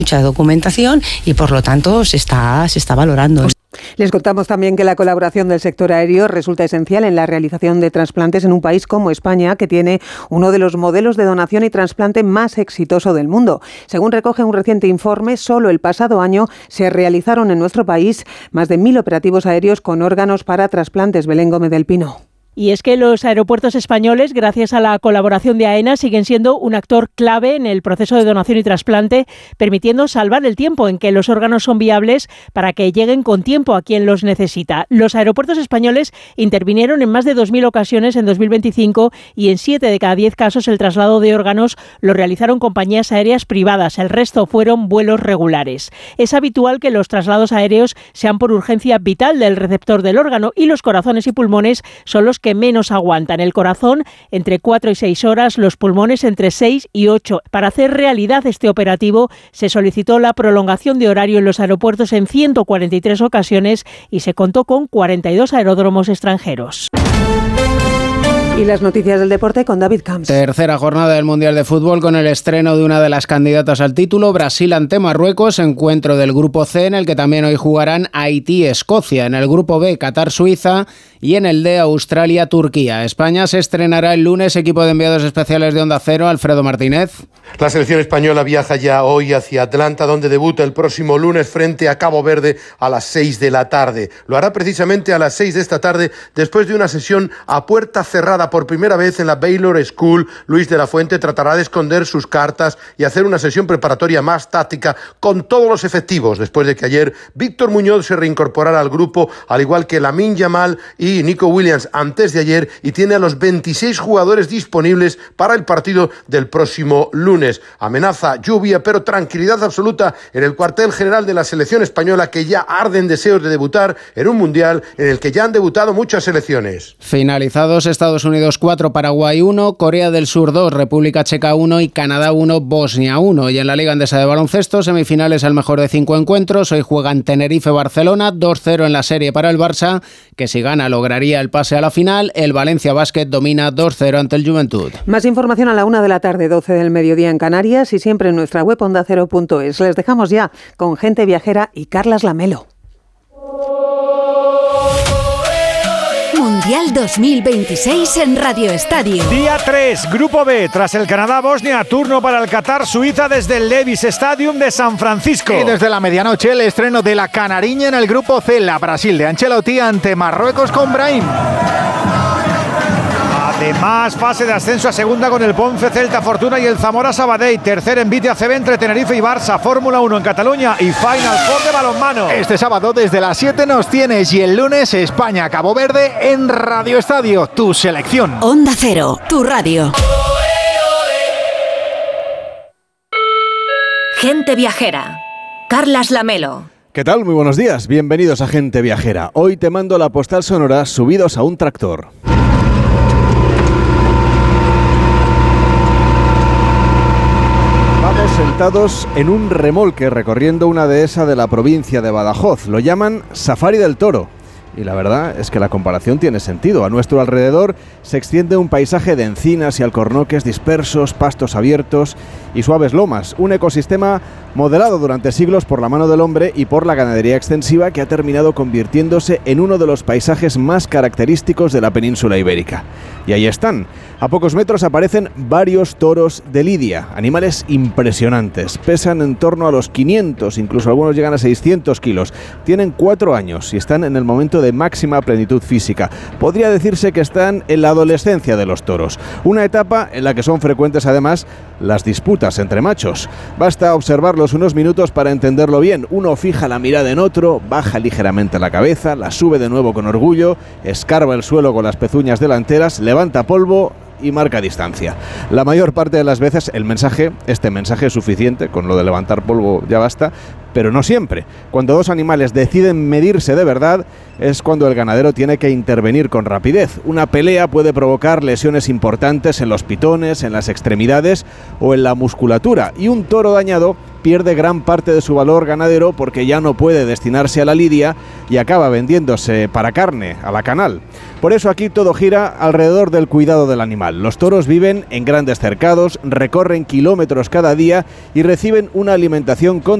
mucha documentación y por lo tanto se está valorando. Les contamos también que la colaboración del sector aéreo resulta esencial en la realización de trasplantes en un país como España, que tiene uno de los modelos de donación y trasplante más exitoso del mundo. Según recoge un reciente informe, solo el pasado año se realizaron en nuestro país más de 1.000 operativos aéreos con órganos para trasplantes. Belén Gómez del Pino. Y es que los aeropuertos españoles, gracias a la colaboración de AENA, siguen siendo un actor clave en el proceso de donación y trasplante, permitiendo salvar el tiempo en que los órganos son viables para que lleguen con tiempo a quien los necesita. Los aeropuertos españoles intervinieron en más de 2.000 ocasiones en 2025 y en 7 de cada 10 casos el traslado de órganos lo realizaron compañías aéreas privadas. El resto fueron vuelos regulares. Es habitual que los traslados aéreos sean por urgencia vital del receptor del órgano y los corazones y pulmones son los que menos aguantan. El corazón entre 4 y 6 horas, los pulmones entre 6 y 8. Para hacer realidad este operativo se solicitó la prolongación de horario en los aeropuertos en 143 ocasiones y se contó con 42 aeródromos extranjeros. Y las noticias del deporte con David Camps. Tercera jornada del Mundial de Fútbol con el estreno de una de las candidatas al título, Brasil ante Marruecos, encuentro del Grupo C en el que también hoy jugarán Haití y Escocia, en el Grupo B Qatar-Suiza y en el D Australia-Turquía. España se estrenará el lunes, equipo de enviados especiales de Onda Cero, Alfredo Martínez. La selección española viaja ya hoy hacia Atlanta, donde debuta el próximo lunes frente a Cabo Verde a las 6 de la tarde. Lo hará precisamente a las 6 de esta tarde, después de una sesión a puerta cerrada por primera vez en la Baylor School. Luis de la Fuente tratará de esconder sus cartas y hacer una sesión preparatoria más táctica con todos los efectivos, después de que ayer Víctor Muñoz se reincorporara al grupo, al igual que Lamine Yamal y Nico Williams antes de ayer, y tiene a los 26 jugadores disponibles para el partido del próximo lunes. Amenaza lluvia, pero tranquilidad absoluta en el cuartel general de la selección española, que ya arden deseos de debutar en un mundial en el que ya han debutado muchas selecciones. Finalizados: Estados Unidos 4, Paraguay 1, Corea del Sur 2, República Checa 1 y Canadá 1, Bosnia 1. Y en la Liga Endesa de Baloncesto, semifinales al mejor de 5 encuentros. Hoy juegan Tenerife-Barcelona, 2-0 en la serie para el Barça, que si gana lograría el pase a la final. El Valencia Basket domina 2-0 ante el Juventud. Más información a la 1 de la tarde, 12 del mediodía en Canarias, y siempre en nuestra web ondacero.es. Les dejamos ya con Gente Viajera y Carlas Lamelo. Mundial 2026 en Radio Estadio. Día 3, Grupo B. Tras el Canadá-Bosnia, turno para el Qatar-Suiza desde el Levi's Stadium de San Francisco. Y desde la medianoche, el estreno de la canariña en el Grupo C. La Brasil de Ancelotti ante Marruecos con Brahim. Además, fase de ascenso a segunda con el Ponce Celta Fortuna y el Zamora Sabadell. Tercer envite ACB entre Tenerife y Barça. Fórmula 1 en Cataluña y Final Four de balonmano. Este sábado desde las 7 nos tienes, y el lunes España-Cabo Verde en Radio Estadio, tu selección. Onda Cero, tu radio. Gente Viajera. Carlas Lamelo. ¿Qué tal? Muy buenos días. Bienvenidos a Gente Viajera. Hoy te mando la postal sonora subidos a un tractor. Sentados en un remolque recorriendo una dehesa de la provincia de Badajoz. Lo llaman Safari del Toro. Y la verdad es que la comparación tiene sentido. A nuestro alrededor se extiende un paisaje de encinas y alcornoques dispersos, pastos abiertos y suaves lomas. Un ecosistema modelado durante siglos por la mano del hombre y por la ganadería extensiva, que ha terminado convirtiéndose en uno de los paisajes más característicos de la península ibérica. Y ahí están. A pocos metros aparecen varios toros de lidia, animales impresionantes. Pesan en torno a los 500, incluso algunos llegan a 600 kilos. Tienen 4 años y están en el momento de máxima plenitud física. Podría decirse que están en la adolescencia de los toros. Una etapa en la que son frecuentes además las disputas entre machos. Basta observarlos unos minutos para entenderlo bien. Uno fija la mirada en otro, baja ligeramente la cabeza, la sube de nuevo con orgullo, escarba el suelo con las pezuñas delanteras, levanta polvo y marca distancia. La mayor parte de las veces este mensaje es suficiente, con lo de levantar polvo ya basta, pero no siempre. Cuando dos animales deciden medirse de verdad, es cuando el ganadero tiene que intervenir con rapidez. Una pelea puede provocar lesiones importantes en los pitones, en las extremidades o en la musculatura, y un toro dañado pierde gran parte de su valor ganadero porque ya no puede destinarse a la lidia y acaba vendiéndose para carne a la canal. Por eso aquí todo gira alrededor del cuidado del animal. Los toros viven en grandes cercados, recorren kilómetros cada día y reciben una alimentación